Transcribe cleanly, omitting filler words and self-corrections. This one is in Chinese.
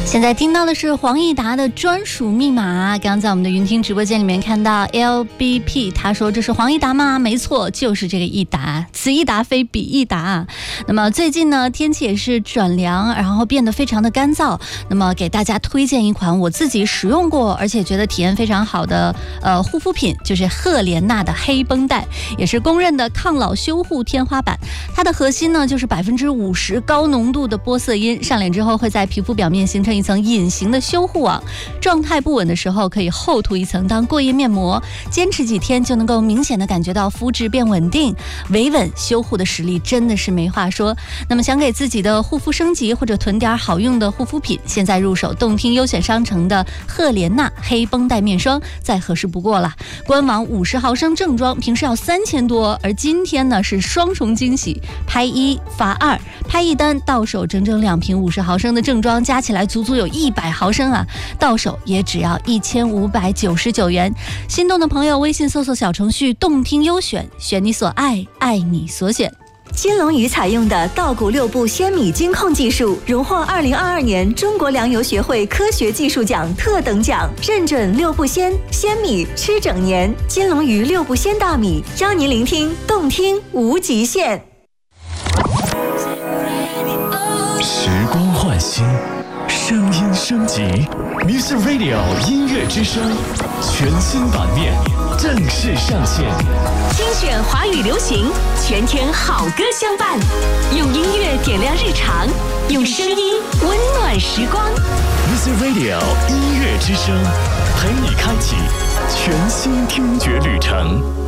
现在听到的是黄义达的专属密码。刚刚在我们的云听直播间里面看到 LBP， 他说这是黄义达吗？没错，就是这个义达，此义达非彼义达。那么最近呢，天气也是转凉，然后变得非常的干燥。那么给大家推荐一款我自己使用过，而且觉得体验非常好的护肤品，就是赫莲娜的黑绷带，也是公认的抗老修护天花板。它的核心呢就是50%高浓度的玻色因，上脸之后会在皮肤表面形成一层隐形的修护网，状态不稳的时候可以厚涂一层当过夜面膜，坚持几天就能够明显的感觉到肤质变稳定，维稳修护的实力真的是没话说。那么想给自己的护肤升级或者囤点好用的护肤品，现在入手动听优选商城的赫莲娜黑绷带面霜再合适不过了。官网50毫升正装平时要3000多，而今天呢是双重惊喜，拍1发2，拍1单到手整整2瓶50毫升的正装，加起来足足有100毫升啊，到手也只要1599元。心动的朋友微信搜索小程序动听优选，选你所爱，爱你所选。 金龙鱼采用的稻谷6步鲜米精控技术，荣获2022年中国粮油学会科学技术奖特等奖，认准6步鲜米吃整年。金龙鱼6步鲜大米，邀您聆听动听无极限。 时光换新，声音升级 ，Music Radio 音乐之声全新版面正式上线。 精选华语流行，全天好歌相伴，用音乐点亮日常，用声音温暖时光。 Music Radio 音乐之声，陪你开启全新听觉旅程。